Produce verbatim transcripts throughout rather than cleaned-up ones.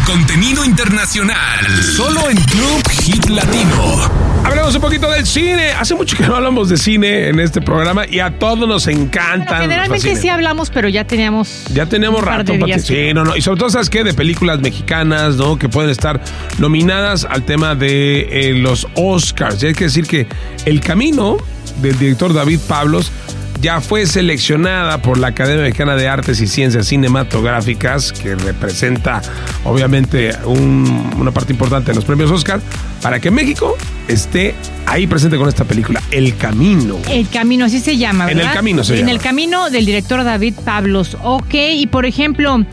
contenido internacional, solo en Club Hit Latino. Hablemos un poquito del cine. Hace mucho que no hablamos de cine en este programa y a todos nos encantan. Bueno, generalmente sí hablamos, pero ya teníamos Ya teníamos rato. Pati. Sí, no, no. Y sobre todo, ¿sabes qué? De películas mexicanas, ¿no? Que pueden estar nominadas al tema de eh, los Oscars. Y hay que decir que El Camino, del director David Pablos, ya fue seleccionada por la Academia Mexicana de Artes y Ciencias Cinematográficas, que representa obviamente un, una parte importante de los premios Oscar, para que México esté ahí presente con esta película, El Camino. El Camino, así se llama, ¿verdad? En El Camino se en llama. En El Camino del director David Pablos. Ok, y por ejemplo,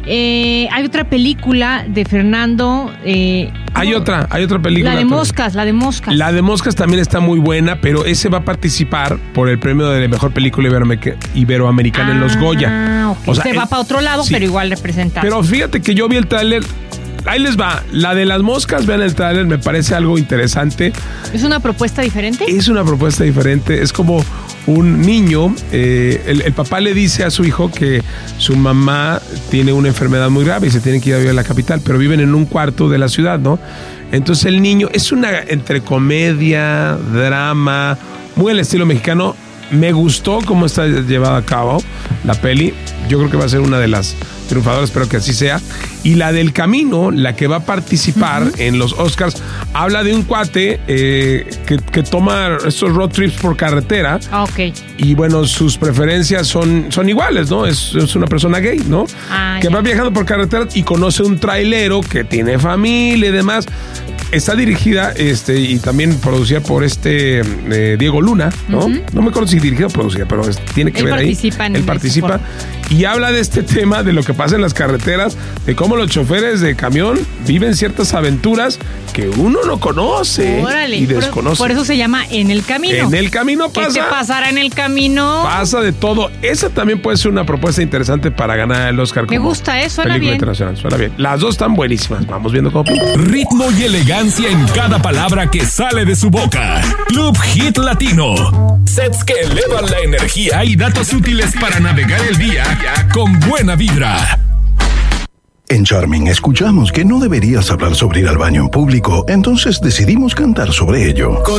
eh, hay otra película de Fernando... Eh, Hay otra, hay otra película. La de pero- Moscas, la de Moscas. La de Moscas también está muy buena, pero ese va a participar por el premio de la mejor película iberoamer- iberoamericana en los Goya. Ah, ok. O sea, Se va el- para otro lado, sí. pero igual representa. Pero fíjate que yo vi el tráiler. Ahí les va. La de las moscas, vean el tráiler, me parece algo interesante. ¿Es una propuesta diferente? Es una propuesta diferente. Es como un niño. Eh, el, el papá le dice a su hijo que su mamá tiene una enfermedad muy grave y se tiene que ir a vivir a la capital, pero viven en un cuarto de la ciudad, ¿no? Entonces el niño es una entre comedia, drama, muy al estilo mexicano. Me gustó cómo está llevada a cabo la peli. Yo creo que va a ser una de las triunfadoras, espero que así sea. Y la del Camino, la que va a participar uh-huh. en los Oscars, habla de un cuate eh, que, que toma estos road trips por carretera. Ok. Y bueno, sus preferencias son, son iguales, ¿no? Es, es una persona gay, ¿no? Ah, que ya. va viajando por carretera y conoce un trailero que tiene familia y demás. Está dirigida este, y también producida por este eh, Diego Luna, ¿no? Uh-huh. No me acuerdo si dirigida o producida, pero es, tiene que Él ver ahí. participa en Él participa y habla de este tema, de lo que pasa en las carreteras, de cómo los choferes de camión viven ciertas aventuras que uno no conoce Órale, y por, desconoce. por eso se llama En el Camino. En el Camino pasa. ¿Qué te pasará en el camino? Pasa de todo. Esa también puede ser una propuesta interesante para ganar el Oscar. Me gusta, ¿eh? Suena película bien. internacional. Suena bien. Las dos están buenísimas. Vamos viendo cómo. Ritmo y elegancia en cada palabra que sale de su boca. Club Hit Latino. Sets que elevan la energía y datos útiles para navegar el día con buena vibra. En Charming escuchamos que no deberías hablar sobre ir al baño en público, entonces decidimos cantar sobre ello.